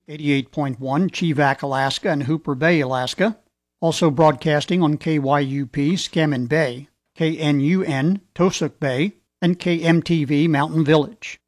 88.1 Chevak, Alaska, and Hooper Bay, Alaska. Also broadcasting on KYUP, Scammon Bay, KNUN, Tosuk Bay, and KMTV, Mountain Village.